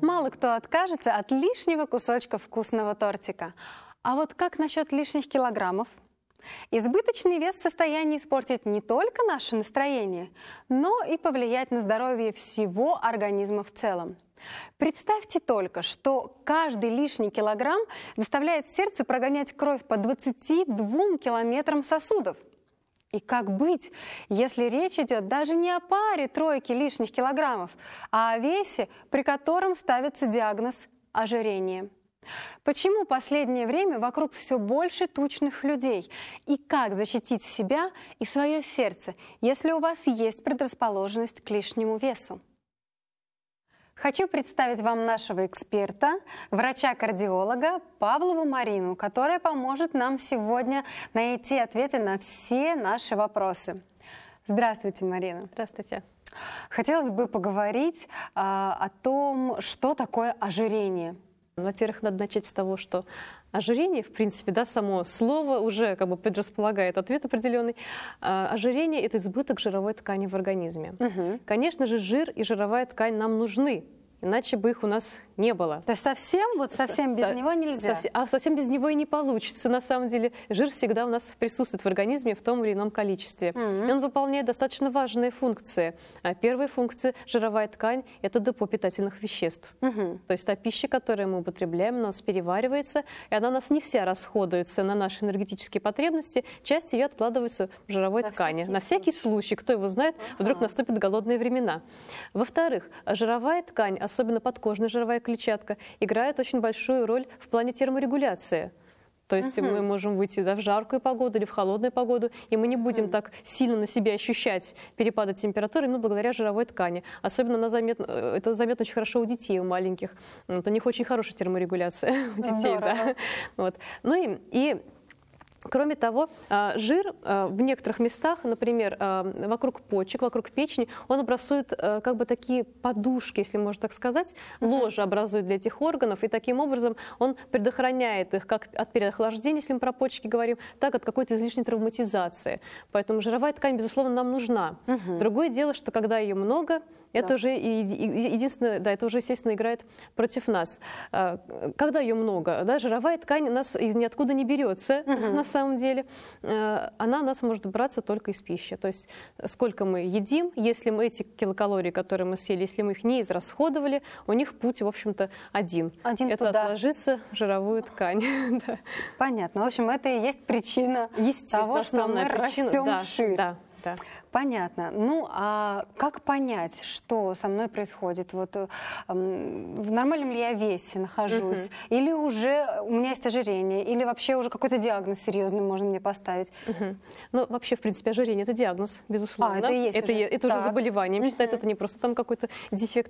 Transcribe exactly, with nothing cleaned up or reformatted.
Мало кто откажется от лишнего кусочка вкусного тортика. А вот как насчет лишних килограммов? Избыточный вес в состоянии испортить не только наше настроение, но и повлиять на здоровье всего организма в целом. Представьте только, что каждый лишний килограмм заставляет сердце прогонять кровь по двадцати двум километрам сосудов. И как быть, если речь идет даже не о паре тройки лишних килограммов, а о весе, при котором ставится диагноз ожирение? Почему в последнее время вокруг все больше тучных людей? И как защитить себя и свое сердце, если у вас есть предрасположенность к лишнему весу? Хочу представить вам нашего эксперта, врача-кардиолога Павлову Марину, которая поможет нам сегодня найти ответы на все наши вопросы. Здравствуйте, Марина. Здравствуйте. Хотелось бы поговорить а, о том, что такое ожирение. Во-первых, надо начать с того, что ожирение, в принципе, да, само слово уже как бы предрасполагает ответ определенный. А, ожирение – это избыток жировой ткани в организме. Угу. Конечно же, жир и жировая ткань нам нужны, иначе бы их у нас не было. То есть совсем, вот совсем без Со него нельзя? Совсем, а совсем без него и не получится. На самом деле жир всегда у нас присутствует в организме в том или ином количестве. Mm-hmm. И он выполняет достаточно важные функции. А первая функция – жировая ткань – это депо питательных веществ. Mm-hmm. То есть та пища, которую мы употребляем, у нас переваривается, и она у нас не вся расходуется на наши энергетические потребности, часть ее откладывается в жировой на ткани. Всякий на всякий случай, кто его знает, uh-huh. вдруг наступят голодные времена. Во-вторых, жировая ткань, особенно подкожная жировая клетчатка, играет очень большую роль в плане терморегуляции. То есть uh-huh. мы можем выйти да, в жаркую погоду или в холодную погоду, и мы не будем uh-huh. так сильно на себе ощущать перепады температуры именно благодаря жировой ткани. Особенно она заметна, это заметно очень хорошо у детей, у маленьких. Вот, у них очень хорошая терморегуляция у детей. Да. Вот. Ну и, и кроме того, жир в некоторых местах, например, вокруг почек, вокруг печени, он образует как бы такие подушки, если можно так сказать, ложа образует для этих органов, и таким образом он предохраняет их как от переохлаждения, если мы про почки говорим, так от какой-то излишней травматизации. Поэтому жировая ткань, безусловно, нам нужна. Угу. Другое дело, что когда ее много, это да. уже единственное, да, это уже, естественно, играет против нас. Когда ее много, да, жировая ткань у нас из ниоткуда не берется, угу. на самом деле. Она у нас может браться только из пищи. То есть сколько мы едим, если мы эти килокалории, которые мы съели, если мы их не израсходовали, у них путь, в общем-то, один. один это туда. Отложиться в жировую ткань. Да. Понятно. В общем, это и есть причина того, что мы причина, растем да, вширь. Да, да. Понятно. Ну, а как понять, что со мной происходит? Вот э, в нормальном ли я весе нахожусь? Uh-huh. Или уже у меня есть ожирение? Или вообще уже какой-то диагноз серьезный можно мне поставить? Uh-huh. Ну, вообще, в принципе, ожирение – это диагноз, безусловно. А, это и есть это, уже. это уже заболевание. Uh-huh. Считается, это не просто там какой-то дефект